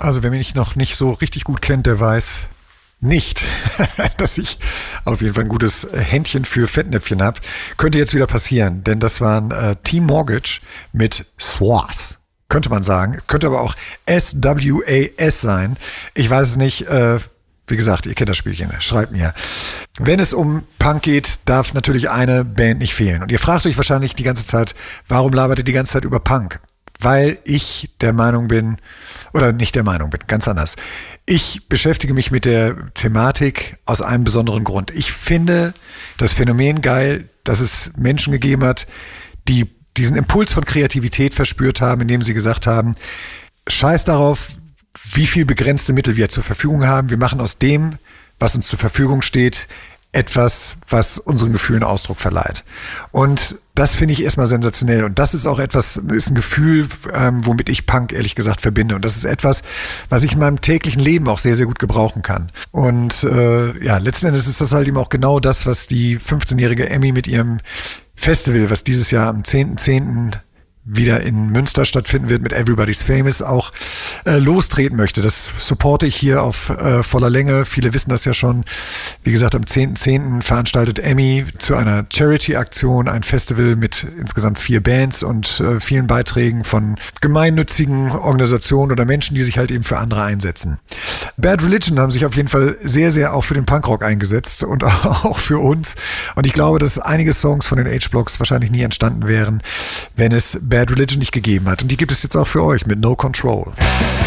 Also wer mich noch nicht so richtig gut kennt, der weiß nicht, dass ich auf jeden Fall ein gutes Händchen für Fettnäpfchen habe. Könnte jetzt wieder passieren, denn das waren Team Mortgage mit SWAS. Könnte man sagen. Könnte aber auch SWAS sein. Ich weiß es nicht. Wie gesagt, ihr kennt das Spielchen. Schreibt mir. Wenn es um Punk geht, darf natürlich eine Band nicht fehlen. Und ihr fragt euch wahrscheinlich die ganze Zeit, warum labert ihr die ganze Zeit über Punk? Weil ich der Meinung bin, oder nicht der Meinung bin, ganz anders. Ich beschäftige mich mit der Thematik aus einem besonderen Grund. Ich finde das Phänomen geil, dass es Menschen gegeben hat, die diesen Impuls von Kreativität verspürt haben, indem sie gesagt haben, scheiß darauf, wie viel begrenzte Mittel wir zur Verfügung haben. Wir machen aus dem, was uns zur Verfügung steht, etwas, was unseren Gefühlen Ausdruck verleiht. Und das finde ich erstmal sensationell. Und das ist auch etwas, ist ein Gefühl, womit ich Punk ehrlich gesagt verbinde. Und das ist etwas, was ich in meinem täglichen Leben auch sehr, sehr gut gebrauchen kann. Und letzten Endes ist das halt eben auch genau das, was die 15-jährige Emmy mit ihrem Festival, was dieses Jahr am 10.10. wieder in Münster stattfinden wird, mit Everybody's Famous auch lostreten möchte. Das supporte ich hier auf voller Länge. Viele wissen das ja schon. Wie gesagt, am 10.10. veranstaltet Emmy zu einer Charity-Aktion ein Festival mit insgesamt 4 Bands und vielen Beiträgen von gemeinnützigen Organisationen oder Menschen, die sich halt eben für andere einsetzen. Bad Religion haben sich auf jeden Fall sehr, sehr auch für den Punkrock eingesetzt und auch für uns. Und ich glaube, dass einige Songs von den H-Blocks wahrscheinlich nie entstanden wären, wenn es Bad Religion nicht gegeben hat. Und die gibt es jetzt auch für euch mit No Control.